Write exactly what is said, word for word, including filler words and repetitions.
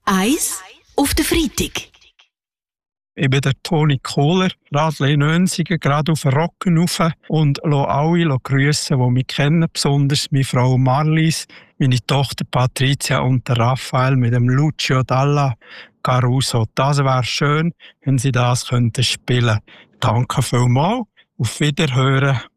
Eins auf den Freitag. Ich bin der Toni Kohler, radle in Nönsigen, gerade auf den Rocken rauf und lasse alle grüssen, die mich kennen, besonders meine Frau Marlies, meine Tochter Patricia und der Raphael mit dem Lucio Dalla Caruso. Das wäre schön, wenn Sie das könnten spielen. Danke vielmals, auf Wiederhören.